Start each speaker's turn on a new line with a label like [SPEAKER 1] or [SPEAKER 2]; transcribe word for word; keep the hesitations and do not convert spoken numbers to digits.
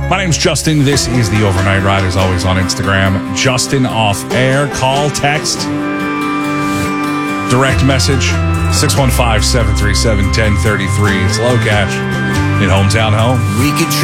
[SPEAKER 1] My name's Justin. This is the Overnight Ride, as always, on Instagram. Justin Off Air. Call, text, direct message, six one five, seven three seven, one zero three three. It's Low Cash in Hometown Home.
[SPEAKER 2] We could